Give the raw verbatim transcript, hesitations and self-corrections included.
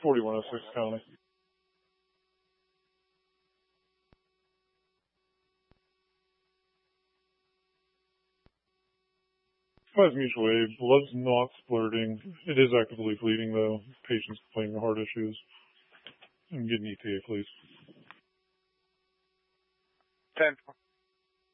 forty-one oh six County. Five mutual aid. Blood's not splurting. It is actively bleeding, though. Patient's complaining of heart issues. And get an E T A, please. ten